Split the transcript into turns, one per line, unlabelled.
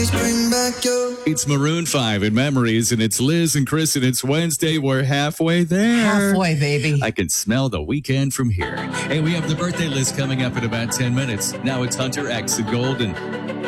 It's Maroon 5 in Memories, and it's Liz and Chris, and it's Wednesday. We're halfway there.
Halfway, baby.
I can smell the weekend from here. Hey, we have the birthday list coming up in about 10 minutes. Now it's Hunter X and Golden.